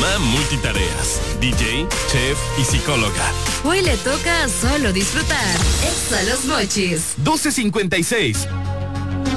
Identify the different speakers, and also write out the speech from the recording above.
Speaker 1: mamá multitareas, DJ, chef y psicóloga.
Speaker 2: Hoy le toca solo disfrutar. Exa Los Mochis.
Speaker 1: 12:56.